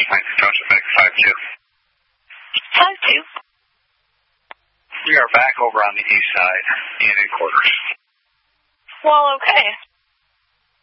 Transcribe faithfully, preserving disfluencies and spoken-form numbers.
Lansing Township, Mega five two. five two. We are back over on the east side in quarters. Well, okay.